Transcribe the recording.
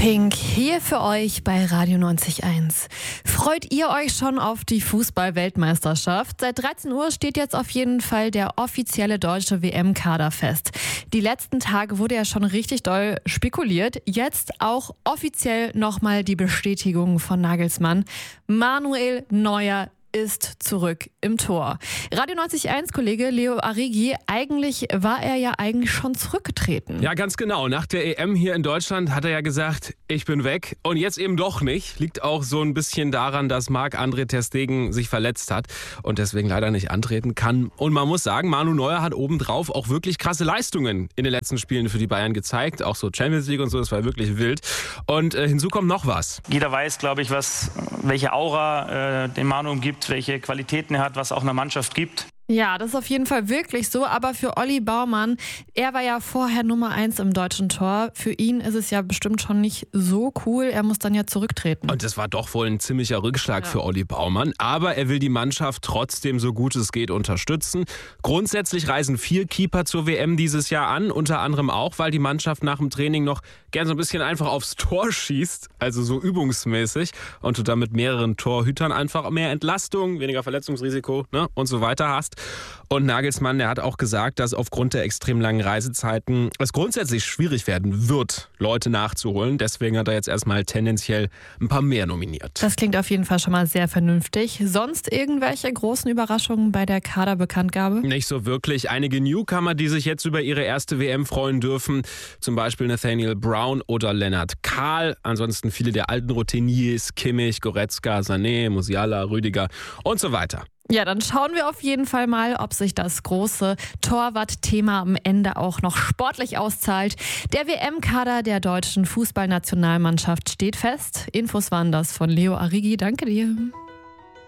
Pink hier für euch bei Radio 90.1. Freut ihr euch schon auf die Fußball-Weltmeisterschaft? Seit 13 Uhr steht jetzt auf jeden Fall der offizielle deutsche WM-Kader fest. Die letzten Tage wurde ja schon richtig doll spekuliert. Jetzt auch offiziell nochmal die Bestätigung von Nagelsmann. Manuel Neuer ist zurück im Tor. Radio 90.1-Kollege Leo Arrighi, eigentlich war er ja schon zurückgetreten. Ja, ganz genau. Nach der EM hier in Deutschland hat er ja gesagt, ich bin weg. Und jetzt eben doch nicht. Liegt auch so ein bisschen daran, dass Marc-André ter Stegen sich verletzt hat und deswegen leider nicht antreten kann. Und man muss sagen, Manu Neuer hat obendrauf auch wirklich krasse Leistungen in den letzten Spielen für die Bayern gezeigt. Auch so Champions League und so, das war wirklich wild. Und hinzu kommt noch was. Jeder weiß, glaube ich, welche Aura den Manu umgibt, welche Qualitäten er hat, was auch einer Mannschaft gibt. Ja, das ist auf jeden Fall wirklich so, aber für Olli Baumann, er war ja vorher Nummer 1 im deutschen Tor. Für ihn ist es ja bestimmt schon nicht so cool, er muss dann ja zurücktreten. Und das war doch wohl ein ziemlicher Rückschlag für Olli Baumann, aber er will die Mannschaft trotzdem so gut es geht unterstützen. Grundsätzlich reisen 4 Keeper zur WM dieses Jahr an, unter anderem auch, weil die Mannschaft nach dem Training noch gern so ein bisschen einfach aufs Tor schießt, also so übungsmäßig, und du dann mit mehreren Torhütern einfach mehr Entlastung, weniger Verletzungsrisiko, ne, und so weiter hast. Und Nagelsmann, der hat auch gesagt, dass aufgrund der extrem langen Reisezeiten es grundsätzlich schwierig werden wird, Leute nachzuholen. Deswegen hat er jetzt erstmal tendenziell ein paar mehr nominiert. Das klingt auf jeden Fall schon mal sehr vernünftig. Sonst irgendwelche großen Überraschungen bei der Kaderbekanntgabe? Nicht so wirklich. Einige Newcomer, die sich jetzt über ihre erste WM freuen dürfen. Zum Beispiel Nathaniel Brown oder Lennart Kahl. Ansonsten viele der alten Routiniers, Kimmich, Goretzka, Sané, Musiala, Rüdiger und so weiter. Ja, dann schauen wir auf jeden Fall mal, ob sich das große Torwart-Thema am Ende auch noch sportlich auszahlt. Der WM-Kader der deutschen Fußballnationalmannschaft steht fest. Infos waren das von Leo Arrighi. Danke dir.